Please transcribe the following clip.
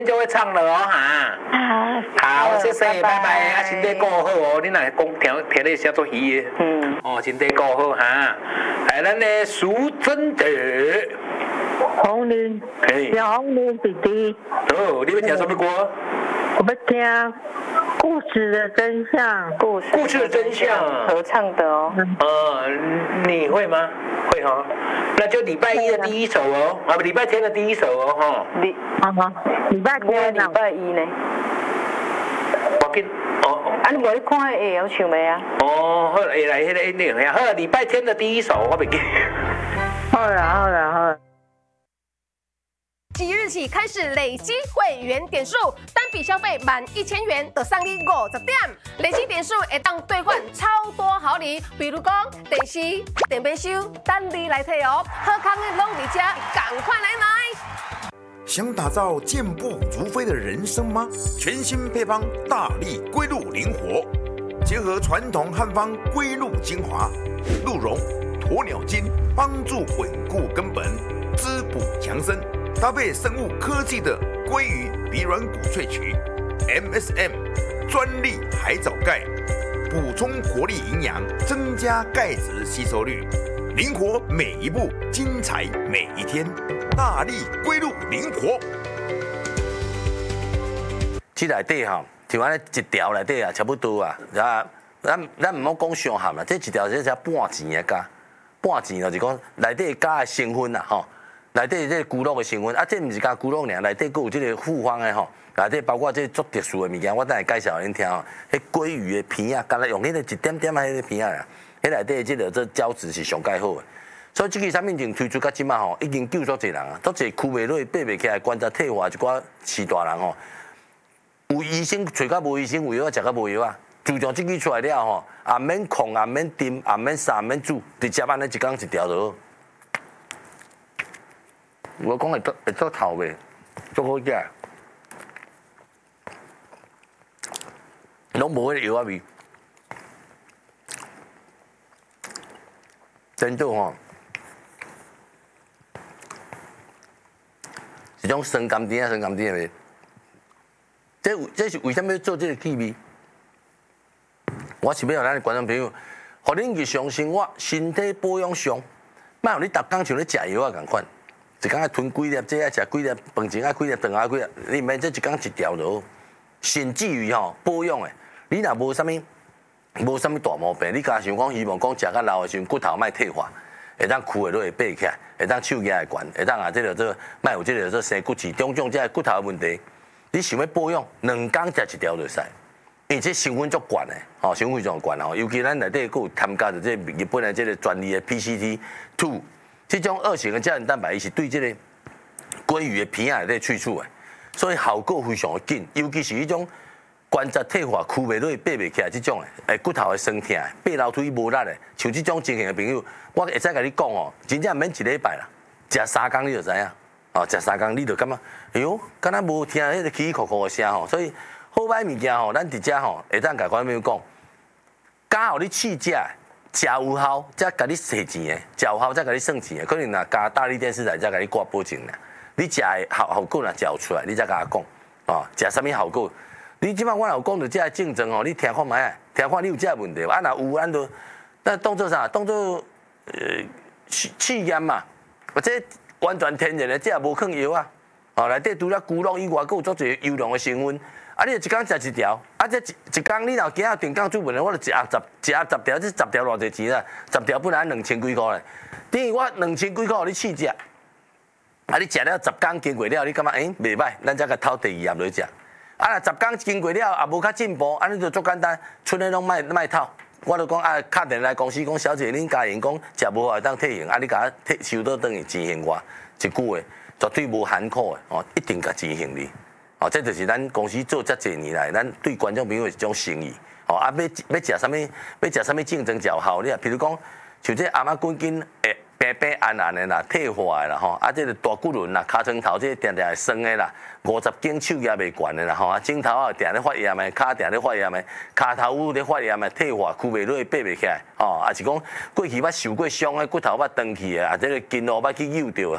就会唱了哦哈。好，谢谢，拜拜。啊，身体顾好哦，你若讲听你写作鱼的。哦，身体顾好哈。来，咱的苏贞德。 红莲，小红莲弟弟。 哦，你要听什么歌？ 我要听故事的真相。 故事的真相， 合唱的哦。 你会吗？会哈。那就礼拜一的第一首哦，啊，礼拜天的第一首哦，哈。 礼拜天礼拜一呢？ 我给哦。 啊，你无你看下会晓唱未啊？ 哦，好，会来迄个那个，好，礼拜天的第一首我袂记。 好了。 即日起开始累积会员点数，单笔消费满1000元就送你50点，累积点数会当兑换超多好礼，比如讲电视、电杯收，等你来摕哦。好康的拢伫这，赶快来买！ 想打造健步如飞的人生吗？全新配方大力龟鹿灵活，结合传统汉方龟鹿精华、鹿茸、鸵鸟精，帮助稳固根本，滋补强身。搭配生物科技的鲑鱼鼻软骨萃取 ，MSM 专利海藻钙，补充国力营养，增加钙质吸收率，灵活每一步，精彩每一天，大力龟鹿灵活。 这内底吼，像安尼一条内底啊，差不多啊，咱唔好讲上含啦，这一条这才半钱的价，半钱就是讲内底加的成分啦吼。内底这骨肉的成分，啊，这唔是加骨肉尔，内底佫有这个复方的吼，内底包括这足特殊的物件，我等下介绍恁听吼。迄鲑鱼的片啊，干来用迄个一点点啊，迄个片啊，迄内底这个这胶质是上介好的。所以这个产品从推出到即马吼，已经救足侪人啊，足侪躯袂落、爬袂起来、关节退化一寡饲大人吼，有医生找到无医生，有药啊食到无药啊。自从这个出来了吼，也免控，也免炖，也免杀，也免煮，直接安尼一工一条就好。我讲会做头袂，做好食，拢无迄个药仔味。真正吼，一种酸甘甜的味。这是为什么要做这个气味？我是要让咱的观众朋友，互恁日常生活身体保养上，莫互你逐工像咧食药啊共款。一工爱吞几粒，这爱食几粒，饭前爱几粒，顿爱几粒，你毋免这一工一条就好。甚至于吼保养诶，你若无啥物大毛病，你家想讲希望讲食到老诶时阵骨头莫退化，会当躯会落会爬起来，会当手举会悬，会当啊莫有这生骨刺，种这骨头诶问题，你想要保养，2工食一条就使。因为这成分足悬诶，吼成分非常悬吼，尤其咱内底佫有添加着这日本诶这个专利诶 PCT2。这种2型的胶原蛋白，伊是对这个鲑鱼的片啊内底萃取的，所以效果非常的紧。尤其是迄种关节退化、躯袂落、爬袂起来这种的，骨头会酸痛的、爬楼梯无力的，像这种情形的朋友，我会使甲你讲哦，真正免1礼拜啦，食3工你就知影，哦，食3工你就感觉，哎呦，敢若无听迄个起起哭哭的声吼，所以好歹物件吼，咱伫遮吼会当甲观众朋友讲，刚好你试食。食有效，才甲你賒钱的；食有效，才甲你算钱的。可能若加大力电视台，才甲你挂保证啦。你食的效果若食有出来，你才甲我讲。哦，食啥物效果？你即摆我有讲到这竞争哦，你听看卖，听看你有这问题无？啊，若有，咱当做啥？当做试验嘛。或者完全天然的，这也无放药啊。哦，内底除了菇肉以外，佫有足侪优良的成分。啊，你一工食一条，啊，这一工你若今仔定岗做文的，我就一盒10条，这10条偌济钱啦？10条本来2000几块咧，等于我2000几块你试食，啊，你食了10工经过了，你感觉袂歹，咱才甲偷第2盒来食。啊，若10工经过了也无较进步，安尼就足简单，剩的拢莫偷。我就讲啊，敲电来公司讲，小姐恁家人讲食无好会当退行，啊，你甲我收倒转去钱还我，一句话绝对无含苦的哦，一定甲钱还你。哦，这就是咱公司做遮侪年来，咱对观众朋友一种诚意。哦，啊，要食啥物竞争较好，你啊，譬如讲，像这阿妈滚筋白暗的啦，退化的啦，吼，啊，这个大骨轮啦，尻川头这定会酸的啦，50斤手也袂悬的啦，吼，啊，颈头啊定咧发炎的，骹定咧发炎的，骹头有咧发炎的，退化，躯袂落，爬袂起来，哦，啊是讲过去捌受过伤的骨头捌断去的，啊，这个筋路捌去扭到，